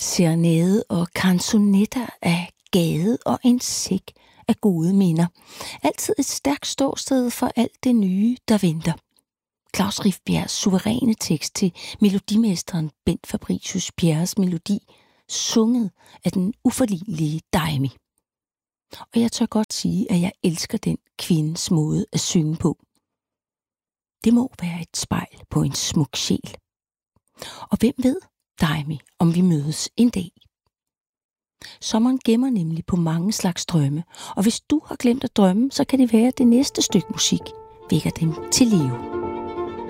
Serenade og canzonetter af gade og en sæk af gode minder. Altid et stærkt ståsted for alt det nye, der venter. Klaus Rifbjergs suveræne tekst til melodimesteren Bent Fabricius Bjerres melodi, sunget af den uforlignelige Daimi. Og jeg tør godt sige, at jeg elsker den kvindes måde at synge på. Det må være et spejl på en smuk sjæl. Og hvem ved, Daimi, om vi mødes en dag? Sommeren gemmer nemlig på mange slags drømme, og hvis du har glemt at drømme, så kan det være, at det næste stykke musik vækker dem til live.